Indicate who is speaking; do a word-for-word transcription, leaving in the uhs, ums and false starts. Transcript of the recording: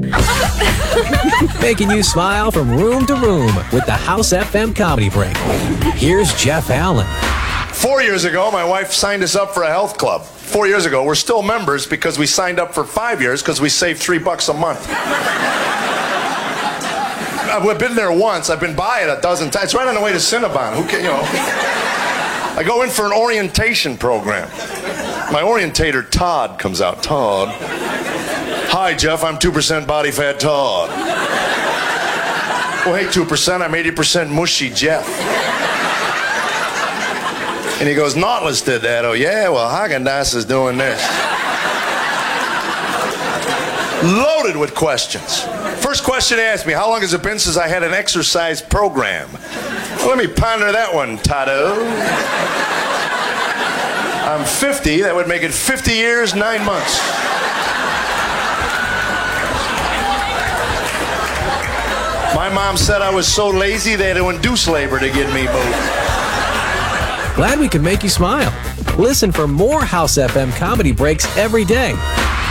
Speaker 1: Making you smile from room to room with the House F M Comedy Break. Here's Jeff Allen.
Speaker 2: Four years ago, my wife signed us up for a health club. Four years ago, we're still members because we signed up for five years because we saved three bucks a month. I've been there once. I've been by it a dozen times. It's right on the way to Cinnabon. Who can, you know? I go in for an orientation program. My orientator, Todd, comes out. Todd. Hi, Jeff. I'm two percent body fat Todd. Well, hey, two percent. I'm eighty percent mushy Jeff. And he goes, Nautilus did that. Oh, yeah? Well, Haagen-Dazs is doing this. Loaded with questions. First question he asked me, how long has it been since I had an exercise program? Well, let me ponder that one, Tado. I'm fifty. That would make it fifty years, nine months. My mom said I was so lazy they had to induce labor to get me moved.
Speaker 1: Glad we could make you smile. Listen for more House F M Comedy Breaks every day.